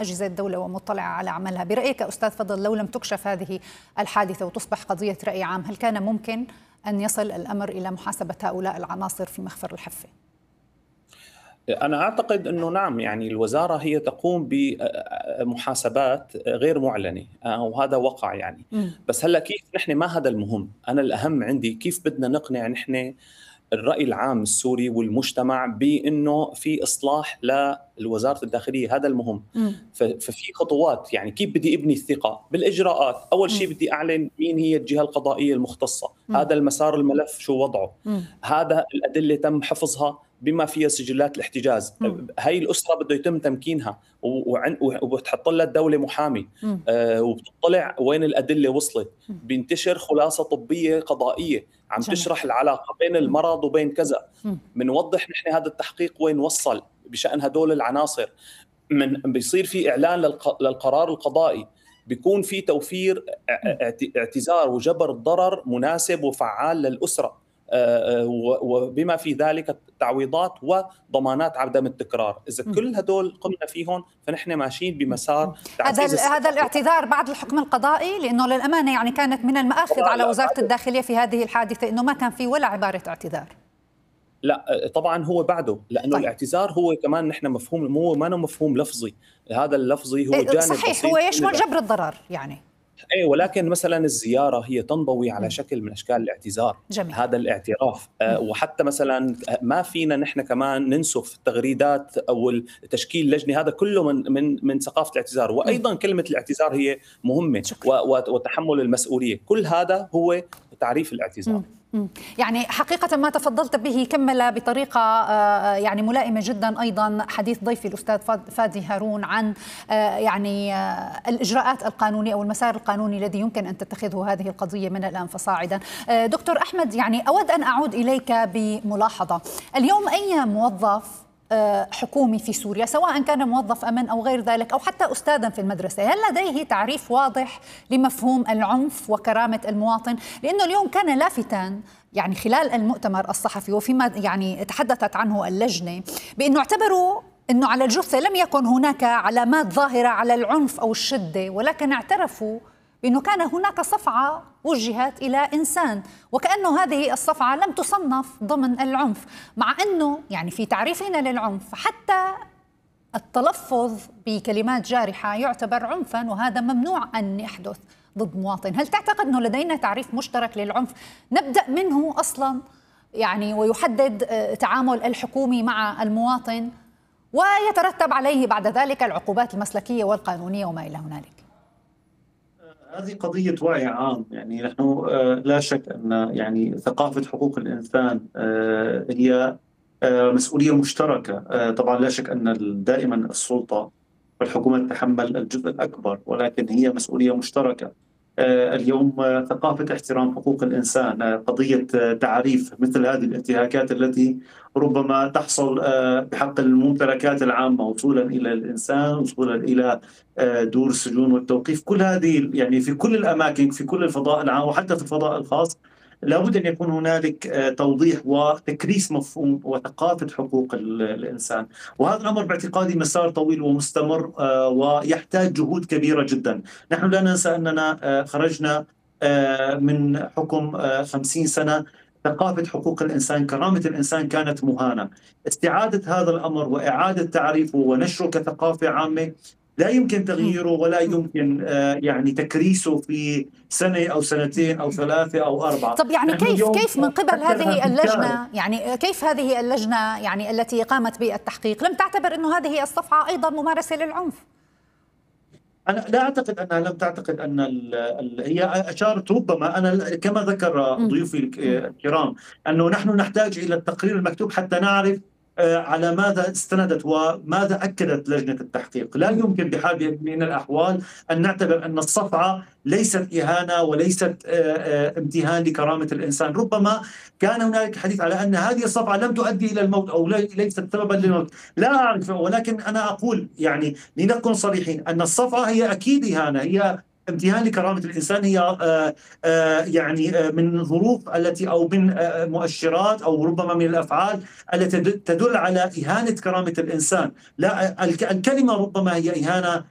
أجهزة الدولة ومطلعة على عملها. برأيك أستاذ فضل، لو لم تكشف هذه الحادثة وتصبح قضية رأي عام، هل كان ممكن أن يصل الأمر إلى محاسبة هؤلاء العناصر في مخفر الحفة؟ أنا أعتقد أنه نعم، يعني الوزارة هي تقوم بمحاسبات غير معلنة وهذا وقع يعني. بس هلأ كيف نحن، ما هذا المهم. أنا الأهم عندي كيف بدنا نقنع نحن الرأي العام السوري والمجتمع بأنه في إصلاح للوزارة الداخلية. هذا المهم. ففي خطوات، يعني كيف بدي أبني الثقة بالإجراءات. أول شيء بدي أعلن مين هي الجهة القضائية المختصة، هذا المسار الملف شو وضعه، هذا الأدلة تم حفظها بما فيها سجلات الاحتجاز. هاي الأسرة بده يتم تمكينها وبتحط لها الدولة محامي وبتطلع وين الأدلة وصلت. بينتشر خلاصة طبية قضائية عم تشرح العلاقة بين المرض وبين كذا. بنوضح نحن هذا التحقيق وين وصل بشأن هدول العناصر. بيصير في إعلان للقرار القضائي، بيكون في توفير اعتذار وجبر الضرر مناسب وفعال للأسرة، وبما في ذلك التعويضات وضمانات عدم التكرار. إذا كل هدول قمنا فيهم فنحن ماشيين بمسار هذا الاعتذار بعد الحكم القضائي، لأنه للأمانة يعني كانت من المآخذ على وزارة الداخلية في هذه الحادثة أنه ما كان في ولا عبارة اعتذار. لا طبعا هو بعده، لأنه الاعتذار هو كمان نحن مفهوم، هو ما مفهوم لفظي. هذا اللفظي هو جانب صحيح بسيط، هو يشمل جبر الضرر يعني. أي، ولكن مثلا الزيارة هي تنضوي على شكل من أشكال الاعتذار. جميل. هذا الاعتراف. وحتى مثلا ما فينا نحن كمان ننسف التغريدات أو تشكيل لجنة، هذا كله من ثقافة الاعتذار. وأيضا كلمة الاعتذار هي مهمة، وتحمل المسؤولية. كل هذا هو تعريف الاعتذار. يعني حقيقة ما تفضلت به كمل بطريقة يعني ملائمة جدا أيضا حديث ضيفي الأستاذ فادي هارون عن يعني الإجراءات القانونية أو المسار القانوني الذي يمكن أن تتخذه هذه القضية من الآن فصاعدا. دكتور أحمد، يعني أود أن أعود إليك بملاحظة. اليوم أي موظف حكومي في سوريا، سواء كان موظف أمن أو غير ذلك أو حتى أستاذا في المدرسة، هل لديه تعريف واضح لمفهوم العنف وكرامة المواطن؟ لأنه اليوم كان لافتاً يعني خلال المؤتمر الصحفي وفيما يعني تحدثت عنه اللجنة بأنه اعتبروا أنه على الجثة لم يكن هناك علامات ظاهرة على العنف أو الشدة، ولكن اعترفوا بأنه كان هناك صفعة وجهت إلى إنسان، وكأنه هذه الصفعة لم تصنف ضمن العنف، مع أنه يعني في تعريفنا للعنف حتى التلفظ بكلمات جارحة يعتبر عنفا، وهذا ممنوع أن يحدث ضد مواطن. هل تعتقد أنه لدينا تعريف مشترك للعنف نبدأ منه أصلا يعني ويحدد تعامل الحكومي مع المواطن ويترتب عليه بعد ذلك العقوبات المسلكية والقانونية وما إلى هنالك؟ هذه قضية وعي عام. يعني نحن لا شك أن يعني ثقافة حقوق الإنسان هي مسؤولية مشتركة. طبعا لا شك أن دائما السلطة والحكومة تتحمل الجزء الأكبر، ولكن هي مسؤولية مشتركة. اليوم ثقافة احترام حقوق الإنسان، قضية تعريف مثل هذه الانتهاكات التي ربما تحصل بحق الممتلكات العامة وصولا إلى الإنسان، وصولا إلى دور السجون والتوقيف، كل هذه يعني في كل الأماكن، في كل الفضاء العام وحتى في الفضاء الخاص، لابد أن يكون هنالك توضيح وتكريس مفهوم وثقافة حقوق الإنسان. وهذا الأمر باعتقادي مسار طويل ومستمر ويحتاج جهود كبيرة جدا. نحن لا ننسى أننا خرجنا من حكم 50 سنة ثقافة حقوق الإنسان، كرامة الإنسان كانت مهانة. استعادة هذا الأمر وإعادة تعريفه ونشره كثقافة عامة لا يمكن تغييره ولا يمكن يعني تكريسه في سنة أو سنتين أو ثلاثة أو أربعة. طب يعني كيف من قبل هذه اللجنة، يعني كيف هذه اللجنة يعني التي قامت بالتحقيق لم تعتبر أنه هذه الصفعة أيضا ممارسة للعنف؟ أنا لا أعتقد أنها لم تعتقد أن هي أشارت، ربما أنا كما ذكر ضيوفي الكرام أنه نحن نحتاج إلى التقرير المكتوب حتى نعرف على ماذا استندت وماذا أكدت لجنة التحقيق. لا يمكن بحال من الأحوال أن نعتبر أن الصفعة ليست إهانة وليست امتهان لكرامة الإنسان. ربما كان هناك حديث على أن هذه الصفعة لم تؤدي إلى الموت أو ليست سببا للموت، لا أعرف، ولكن أنا أقول يعني لنكن صريحين أن الصفعة هي أكيد إهانة، هي امتهان لكرامة الإنسان، هي يعني من الظروف التي أو من مؤشرات أو ربما من الأفعال التي تدل على إهانة كرامة الإنسان. لا، الكلمة ربما هي إهانة